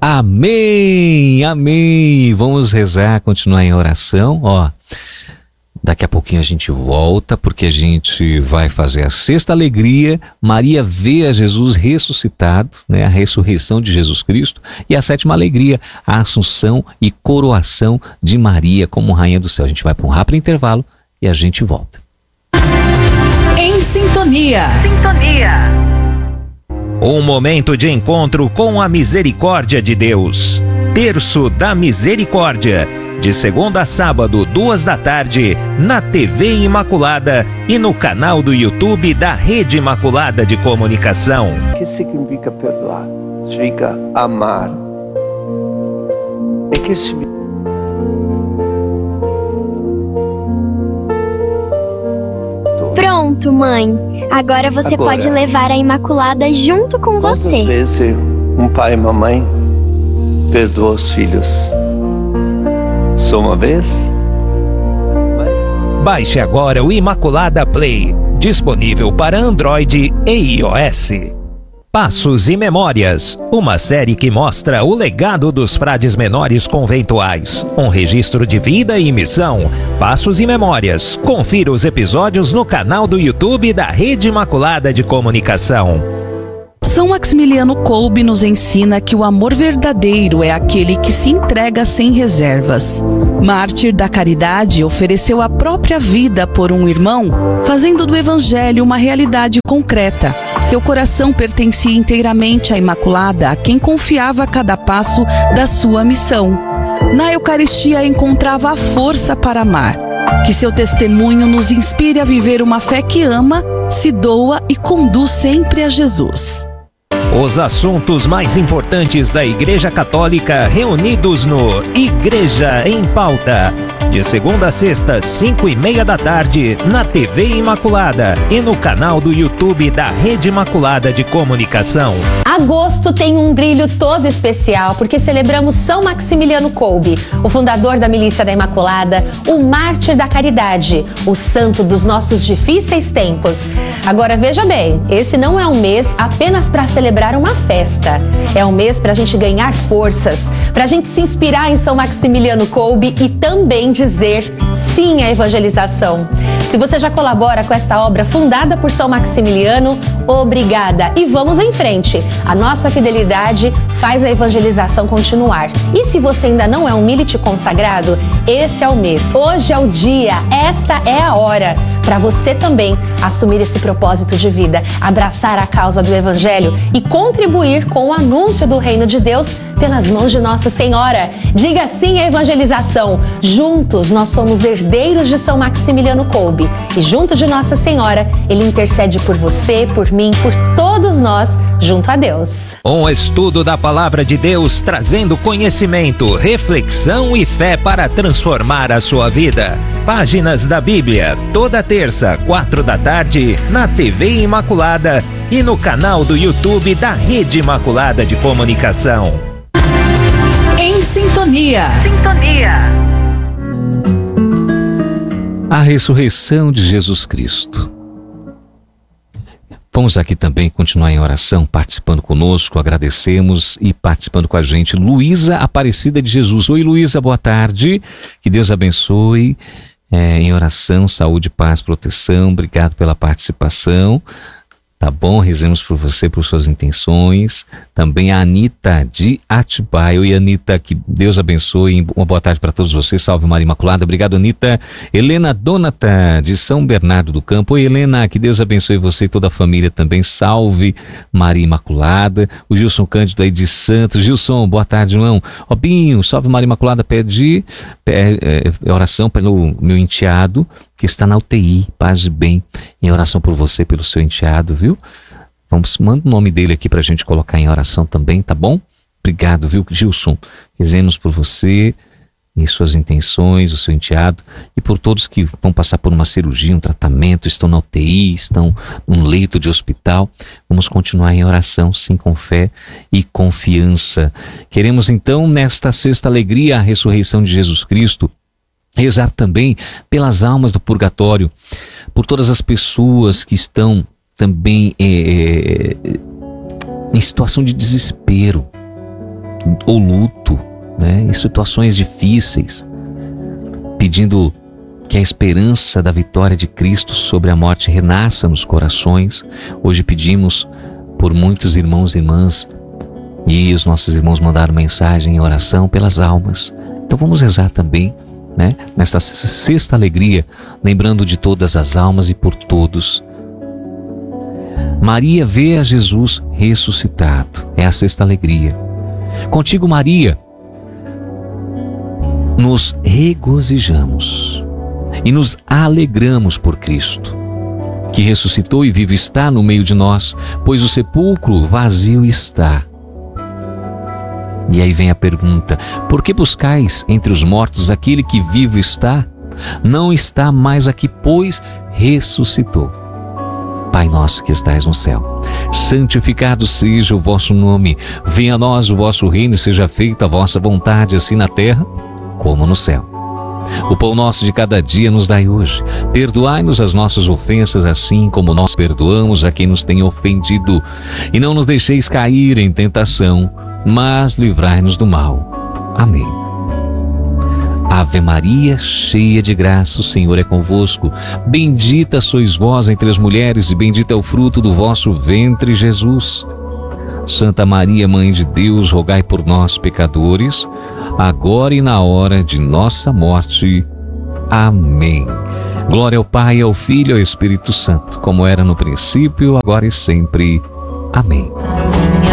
Amém, amém. Vamos rezar, continuar em oração. Daqui a pouquinho a gente volta, porque a gente vai fazer a sexta alegria. Maria vê a Jesus ressuscitado, né? A ressurreição de Jesus Cristo. E a sétima alegria, a assunção e coroação de Maria como Rainha do Céu. A gente vai para um rápido intervalo e a gente volta. Em sintonia. Um momento de encontro com a misericórdia de Deus. Terço da Misericórdia. De segunda a sábado, 14h, na TV Imaculada e no canal do YouTube da Rede Imaculada de Comunicação. O que significa perdoar? Significa amar. E que significa? Pronto, mãe. Agora você pode levar a Imaculada junto com você. Quantas vezes um pai e uma mãe perdoam os filhos? Só uma vez? Baixe agora o Imaculada Play, disponível para Android e iOS. Passos e Memórias, uma série que mostra o legado dos frades menores conventuais. Um registro de vida e missão. Passos e Memórias. Confira os episódios no canal do YouTube da Rede Imaculada de Comunicação. São Maximiliano Kolbe nos ensina que o amor verdadeiro é aquele que se entrega sem reservas. Mártir da caridade, ofereceu a própria vida por um irmão, fazendo do Evangelho uma realidade concreta. Seu coração pertencia inteiramente à Imaculada, a quem confiava cada passo da sua missão. Na Eucaristia encontrava a força para amar. Que seu testemunho nos inspire a viver uma fé que ama, se doa e conduz sempre a Jesus. Os assuntos mais importantes da Igreja Católica reunidos no Igreja em Pauta. De segunda a sexta, 5h30 na TV Imaculada e no canal do YouTube da Rede Imaculada de Comunicação. Agosto tem um brilho todo especial porque celebramos São Maximiliano Kolbe, o fundador da Milícia da Imaculada, o mártir da caridade, o santo dos nossos difíceis tempos. Agora veja bem, esse não é um mês apenas para celebrar uma festa. É um mês para a gente ganhar forças, para a gente se inspirar em São Maximiliano Kolbe e também dizer sim à evangelização. Se você já colabora com esta obra fundada por São Maximiliano, obrigada e vamos em frente. A nossa fidelidade faz a evangelização continuar. E se você ainda não é um milite consagrado, esse é o mês, hoje é o dia, esta é a hora para você também assumir esse propósito de vida, abraçar a causa do Evangelho e contribuir com o anúncio do Reino de Deus pelas mãos de Nossa Senhora. Diga sim à evangelização. Juntos nós somos herdeiros de São Maximiliano Kolbe e junto de Nossa Senhora, Ele intercede por você, por mim, por todos nós, junto a Deus. Um estudo da Palavra de Deus trazendo conhecimento, reflexão e fé para transformar a sua vida. Páginas da Bíblia, toda terça, 16h, na TV Imaculada e no canal do YouTube da Rede Imaculada de Comunicação. Em sintonia. A ressurreição de Jesus Cristo. Vamos aqui também continuar em oração, participando conosco, agradecemos e participando com a gente. Luísa Aparecida de Jesus. Oi, Luísa, boa tarde. Que Deus abençoe. Em oração, saúde, paz, proteção. Obrigado pela participação. Tá bom? Rezemos por você, por suas intenções. Também a Anita de Atibaia. Oi, Anita, que Deus abençoe. Uma boa tarde para todos vocês. Salve Maria Imaculada. Obrigado, Anita. Helena Donata, de São Bernardo do Campo. Oi, Helena, que Deus abençoe você e toda a família também. Salve Maria Imaculada. O Gilson Cândido aí de Santos. Gilson, boa tarde, irmão. Robinho, salve Maria Imaculada. Pede oração pelo meu enteado, que está na UTI, paz e bem, em oração por você, pelo seu enteado, viu? Manda o nome dele aqui pra gente colocar em oração também, tá bom? Obrigado, viu, Gilson? Rezemos por você e suas intenções, o seu enteado, e por todos que vão passar por uma cirurgia, um tratamento, estão na UTI, estão num leito de hospital. Vamos continuar em oração, sim, com fé e confiança. Queremos então, nesta sexta alegria, a ressurreição de Jesus Cristo, rezar também pelas almas do purgatório, por todas as pessoas que estão também em situação de desespero, ou luto, né? Em situações difíceis, pedindo que a esperança da vitória de Cristo sobre a morte renasça nos corações. Hoje pedimos por muitos irmãos e irmãs, e os nossos irmãos mandaram mensagem em oração pelas almas. Então vamos rezar também, né, nesta sexta alegria, lembrando de todas as almas e por todos. Maria vê a Jesus ressuscitado. É a sexta alegria. Contigo, Maria, nos regozijamos e nos alegramos por Cristo, que ressuscitou e vivo está no meio de nós, pois o sepulcro vazio está. E aí vem a pergunta: por que buscais entre os mortos aquele que vivo está? Não está mais aqui, pois ressuscitou. Pai nosso que estais no céu, santificado seja o vosso nome. Venha a nós o vosso reino e seja feita a vossa vontade, assim na terra como no céu. O pão nosso de cada dia nos dai hoje. Perdoai-nos as nossas ofensas, assim como nós perdoamos a quem nos tem ofendido. E não nos deixeis cair em tentação, mas livrai-nos do mal. Amém. Ave Maria, cheia de graça, o Senhor é convosco. Bendita sois vós entre as mulheres, e bendito é o fruto do vosso ventre, Jesus. Santa Maria, Mãe de Deus, rogai por nós, pecadores, agora e na hora de nossa morte. Amém. Glória ao Pai, ao Filho e ao Espírito Santo, como era no princípio, agora e sempre. Amém.